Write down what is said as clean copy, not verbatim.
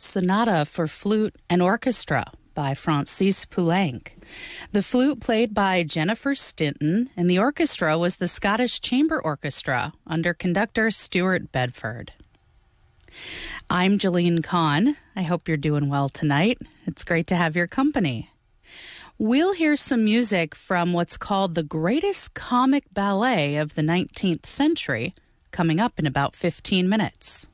Sonata for Flute and Orchestra by Francis Poulenc. The flute played by Jennifer Stinton, and the orchestra was the Scottish Chamber Orchestra under conductor Stuart Bedford. I'm Jolene Kahn. I hope you're doing well tonight. It's great to have your company. We'll hear some music from what's called the greatest comic ballet of the 19th century, coming up in about 15 minutes.